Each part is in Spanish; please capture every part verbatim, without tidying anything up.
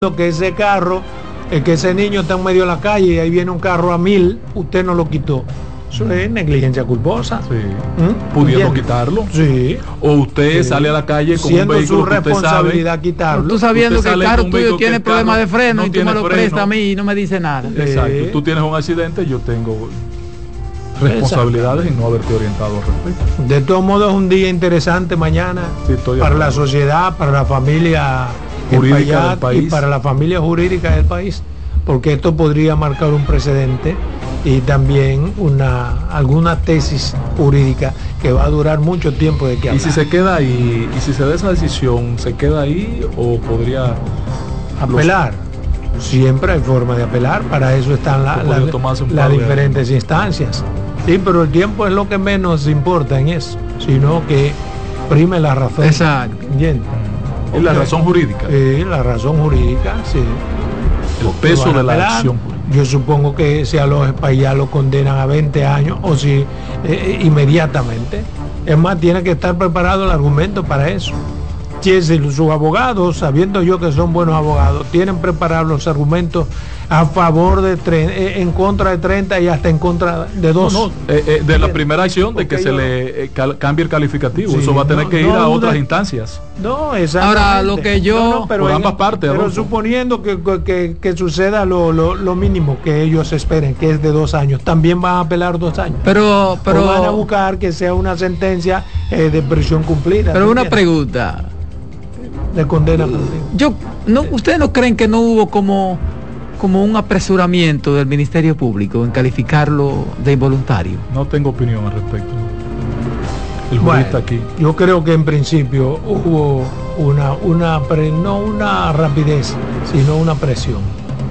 que ese carro, el que ese niño está en medio de la calle y ahí viene un carro a mil, usted no lo quitó. Eso es negligencia culposa. Sí. ¿Mm? Pudiendo ¿Entiendes? quitarlo. Sí. O usted sí. sale a la calle con siendo un vehículo su responsabilidad sabe, quitarlo. Tú sabiendo que el carro tuyo tiene problemas de freno no y tú me lo prestas a mí y no me dice nada. Exacto. Sí. Tú tienes un accidente, yo tengo responsabilidades en no haberte orientado al respecto. De todos modos es un día interesante mañana sí, para la sociedad, para la familia jurídica del país y para la familia jurídica del país, porque esto podría marcar un precedente y también una alguna tesis jurídica que va a durar mucho tiempo de que hablar. Y si se queda ahí, y si se da esa decisión, ¿se queda ahí o podría apelar? Los... Siempre hay forma de apelar, para eso están la, la, las diferentes de... instancias. Sí, pero el tiempo es lo que menos importa en eso, sino que prime la razón. Exacto. ¿Entiendes? Y la razón jurídica. Sí, la razón jurídica, sí. El peso de la acción jurídica. Yo supongo que si a los españoles lo condenan a veinte años o si eh, inmediatamente. Es más, tiene que estar preparado el argumento para eso. Si sus abogados, sabiendo yo que son buenos abogados, tienen preparados los argumentos a favor de tre en contra de treinta y hasta en contra de dos. No, no, eh, eh, de la primera acción de que se le eh, cal cambie el calificativo. Sí, eso va a tener no, que ir no, a otras no, instancias. No, exactamente. Ahora, lo que yo... No, no, pero por en, ambas partes. Pero suponiendo que, que, que suceda lo, lo, lo mínimo que ellos esperen, que es de dos años, también van a apelar dos años. Pero, pero... O van a buscar que sea una sentencia eh, de prisión cumplida. Pero una pregunta... de condena. Yo no, ¿ustedes no creen que no hubo como como un apresuramiento del Ministerio Público en calificarlo de involuntario? No tengo opinión al respecto. El bueno, jurista aquí. Yo creo que en principio hubo una una pre, no una rapidez, sino una presión.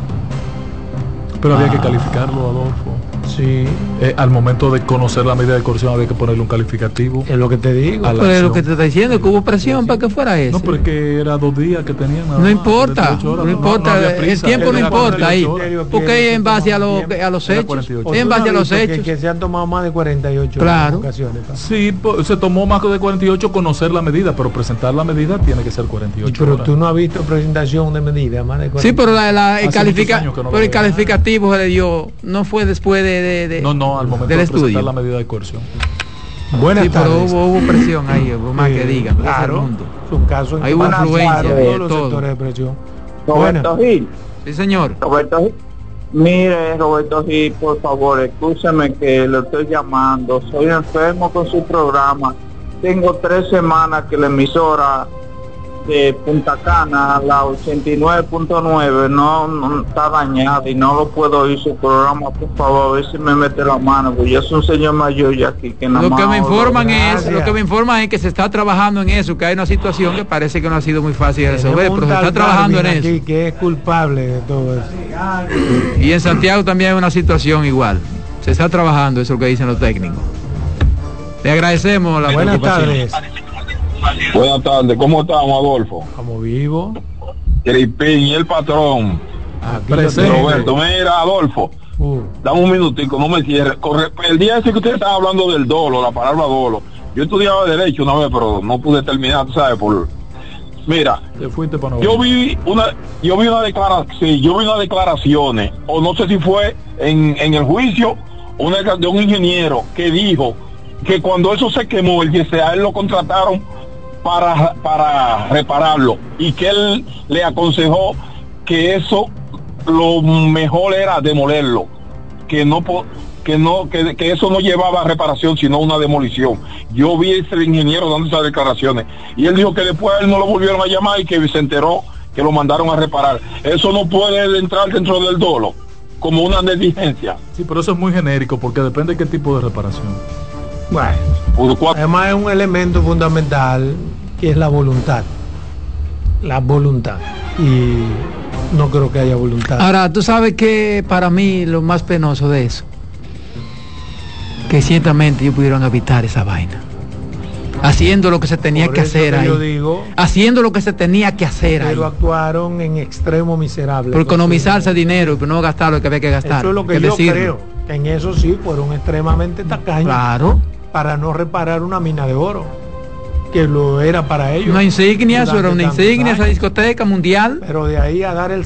Pero había ah, que calificarlo, Adolfo. Sí. Eh, al momento de conocer la medida de coerción había que ponerle un calificativo. Es lo que te digo. Pero es lo que te está diciendo, que hubo presión sí. para que fuera eso. No, porque era dos días que tenían. No más, importa, horas, no, no importa, no, no el tiempo no importa ahí. Porque es en base a, lo, a los hechos. Es en base a los hechos. Que, que se han tomado más de cuarenta y ocho claro. ocasiones. Sí, se tomó más de cuarenta y ocho conocer la medida, pero presentar la medida tiene que ser cuarenta y ocho. Pero horas. Tú no has visto presentación de medida más de cuarenta. Sí, pero la, la, el, califica, no pero el calificativo se le dio, no fue después de, de, de no, no, al momento del de estudio. presentar la medida de coerción. Buenas sí, tardes. Pero hubo, hubo presión ahí, hubo más sí, que digan. Claro, es un caso. Hay una influencia de todos los sectores de presión. Roberto bueno. Gil. Sí, señor. Roberto Gil. Mire, Roberto Gil, por favor, escúcheme que lo estoy llamando. Soy enfermo con su programa. Tengo tres semanas que la emisora de Punta Cana, la ochenta y nueve punto nueve, no, no está dañada y no lo puedo oír su programa. Por favor, a ver si me mete la mano, porque yo soy un señor mayor ya aquí que nada lo que más me informan gracias. es lo que me informan es que se está trabajando en eso, que hay una situación que parece que no ha sido muy fácil de resolver, pero se está trabajando en eso aquí, que es culpable de todo eso. Y en Santiago también hay una situación igual, se está trabajando, eso es lo que dicen los técnicos. Le agradecemos la buenas tardes. Buenas tardes, ¿cómo estamos, Adolfo? Como vivo. Cripín y el patrón. Roberto, mira, Adolfo, uh. dame un minutico, no me cierre. El día ese que usted estaba hablando del dolo, la palabra dolo, yo estudiaba Derecho una vez, pero no pude terminar, tú sabes, por... Mira, yo vi una yo vi una declaración, sí, yo vi unas declaraciones, o no sé si fue en, en el juicio, una de un ingeniero que dijo que cuando eso se quemó, el que a él lo contrataron para para repararlo y que él le aconsejó que eso lo mejor era demolerlo, que no que no que, que eso no llevaba a reparación sino una demolición. Yo vi a ese ingeniero dando esas declaraciones y él dijo que después a él no lo volvieron a llamar y que se enteró que lo mandaron a reparar. Eso no puede entrar dentro del dolo como una negligencia. Sí, pero eso es muy genérico porque depende de qué tipo de reparación. Bueno, además es un elemento fundamental que es la voluntad. La voluntad. Y no creo que haya voluntad. Ahora, tú sabes que para mí lo más penoso de eso, que ciertamente ellos pudieron evitar esa vaina. Haciendo lo que se tenía Por que hacer que ahí. Yo digo, haciendo lo que se tenía que hacer pero ahí. Pero actuaron en extremo miserable. Por economizarse dinero, pero no gastar lo que había que gastar. Eso es lo que, que yo decirlo. creo. En eso sí fueron extremadamente tacaños. Claro. Para no reparar una mina de oro que lo era para ellos. Una insignia, eso era una insignia, esa discoteca mundial. Pero de ahí a dar el